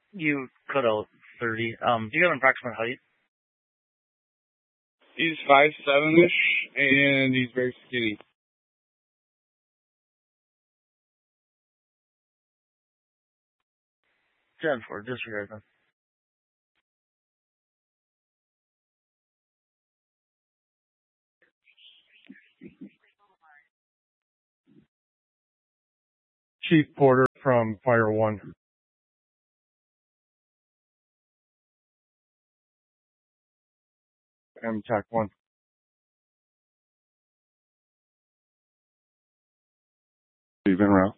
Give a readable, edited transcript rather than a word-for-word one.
You cut out 30. Do you have an approximate height? He's 5'7" and he's very skinny. 10-4, disregard then. Chief Porter from Fire 1. MTAC 1. Steve en route.